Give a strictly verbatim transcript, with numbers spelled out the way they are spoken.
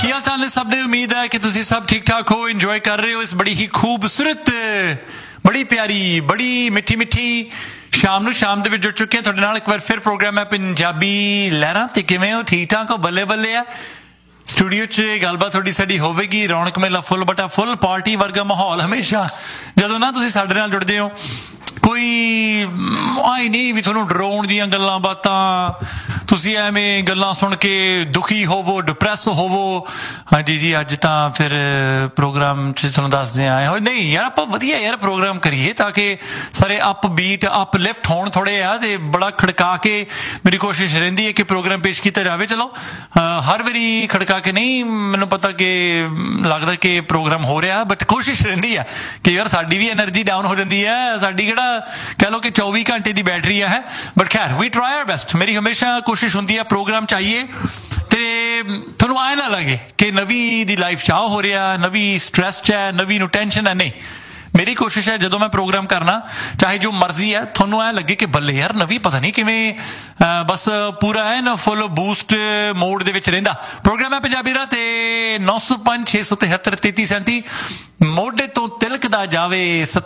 ਕੀ ਹਾਲ ਚਾਲ ਨੇ ਸਭ ਦੇ? ਉਮੀਦ ਹੈ ਕਿ ਤੁਸੀਂ ਸਭ ਠੀਕ ਠਾਕ ਹੋ, ਇੰਜੋਏ ਕਰ ਰਹੇ ਹੋ ਇਸ ਬੜੀ ਹੀ ਖੂਬਸੂਰਤ, ਬੜੀ ਪਿਆਰੀ, ਬੜੀ ਮਿੱਠੀ ਮਿੱਠੀ ਸ਼ਾਮ ਨੂੰ। ਸ਼ਾਮ ਦੇ ਵਿੱਚ ਜੁੜ ਚੁੱਕੇ ਹਾਂ ਤੁਹਾਡੇ ਨਾਲ ਇੱਕ ਵਾਰ ਫਿਰ। ਪ੍ਰੋਗਰਾਮ ਹੈ ਪੰਜਾਬੀ ਲਹਿਰਾਂ ਤੇ ਕਿਵੇਂ ਹੋ? ਠੀਕ ਠਾਕ ਹੋ? ਬੱਲੇ ਬੱਲੇ ਆ। ਸਟੂਡੀਓ 'ਚ ਗੱਲਬਾਤ ਤੁਹਾਡੀ ਸਾਡੀ ਹੋਵੇਗੀ, ਰੌਣਕ ਮੇਲਾ ਫੁੱਲ ਬਟਾ ਫੁੱਲ, ਪਾਰਟੀ ਵਰਗਾ ਮਾਹੌਲ ਹਮੇਸ਼ਾ ਜਦੋਂ ਨਾ ਤੁਸੀਂ ਸਾਡੇ ਨਾਲ ਜੁੜਦੇ ਹੋ। ਕੋਈ ਆਈ ਨਹੀਂ ਵੀ ਤੁਹਾਨੂੰ ਡਰਾਉਣ ਦੀਆਂ ਗੱਲਾਂ ਬਾਤਾਂ, ਤੁਸੀਂ ਐਵੇਂ ਗੱਲਾਂ ਸੁਣ ਕੇ ਦੁਖੀ ਹੋਵੋ, ਡਿਪਰੈਸ ਹੋਵੋ। ਹਾਂਜੀ ਜੀ, ਅੱਜ ਤਾਂ ਫਿਰ ਪ੍ਰੋਗਰਾਮ 'ਚ ਤੁਹਾਨੂੰ ਦੱਸਦੇ ਆਏ ਹੋ। ਨਹੀਂ ਯਾਰ, ਆਪਾਂ ਵਧੀਆ ਯਾਰ ਪ੍ਰੋਗਰਾਮ ਕਰੀਏ ਤਾਂ ਕਿ ਸਾਰੇ ਅਪ ਬੀਟ ਅਪ ਲਿਫਟ ਹੋਣ ਥੋੜ੍ਹੇ ਆ। ਅਤੇ ਬੜਾ ਖੜਕਾ ਕੇ ਮੇਰੀ ਕੋਸ਼ਿਸ਼ ਰਹਿੰਦੀ ਹੈ ਕਿ ਪ੍ਰੋਗਰਾਮ ਪੇਸ਼ ਕੀਤਾ ਜਾਵੇ। ਚਲੋ ਹਰ ਵਾਰੀ ਖੜਕਾ ਕੇ ਨਹੀਂ, ਮੈਨੂੰ ਪਤਾ ਕਿ ਲੱਗਦਾ ਕਿ ਪ੍ਰੋਗਰਾਮ ਹੋ ਰਿਹਾ, ਬਟ ਕੋਸ਼ਿਸ਼ ਰਹਿੰਦੀ ਹੈ ਕਿ ਯਾਰ ਸਾਡੀ ਵੀ ਐਨਰਜੀ ਡਾਊਨ ਹੋ ਜਾਂਦੀ ਹੈ। ਸਾਡੀ ਕਿਹੜਾ ਕਹਿ ਲਓ ਕਿ ਚੌਵੀ ਘੰਟੇ ਦੀ ਬੈਟਰੀ ਹੈ, ਬਟ ਖੈਰ ਵੀ ਟਰਾਈ ਆਰ ਬੈਸਟ। ਮੇਰੀ ਹਮੇਸ਼ਾ ਕੋਸ਼ਿਸ਼ ਹੁੰਦੀ ਹੈ ਪ੍ਰੋਗਰਾਮ ਚਾਹੀਏ ਤੇ ਤੁਹਾਨੂੰ ਆਏ ਨਾ ਲੱਗੇ ਕਿ ਨਵੀਂ ਦੀ ਲਾਈਫ 'ਚ ਆਹ ਹੋ ਰਿਹਾ, ਨਵੀਂ ਸਟਰੈਸ 'ਚ ਹੈ, ਨਵੀਂ ਨੂੰ ਟੈਨਸ਼ਨ ਹੈ। ਨਹੀਂ, ਮੇਰੀ ਕੋਸ਼ਿਸ਼ ਹੈ ਜਦੋਂ ਮੈਂ ਪ੍ਰੋਗਰਾਮ ਕਰਨਾ, ਚਾਹੇ ਜੋ ਮਰਜ਼ੀ ਹੈ, ਤੁਹਾਨੂੰ ਐਂ ਲੱਗੇ ਕਿ ਬੱਲੇ ਯਾਰ ਨਵੀਂ ਪਤਾ ਨਹੀਂ ਕਿਵੇਂ ਬਸ ਪੂਰਾ ਹੈ ਨਾ ਫੁੱਲ ਬੂਸਟ ਮੋਡ ਦੇ ਵਿੱਚ ਰਹਿੰਦਾ। ਪ੍ਰੋਗਰਾਮ ਹੈ ਪੰਜਾਬੀ ਰਾਹ ਤੇ ਨੌ ਸੌ ਪੰਜ ਛੇ ਸੌ ਤਿਹੱਤਰ ਤੇਤੀ ਸੈਂਤੀ। ਮੋਢੇ ਤੋਂ ਤਿਲਕਦਾ ਜਾਵੇ